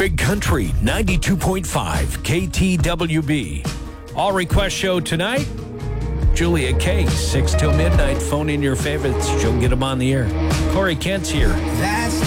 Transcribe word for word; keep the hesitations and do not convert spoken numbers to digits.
Big Country ninety-two point five K T W B. All request show tonight. Julia K, six till midnight. Phone in your favorites. She'll get them on the air. Corey Kent's here. That's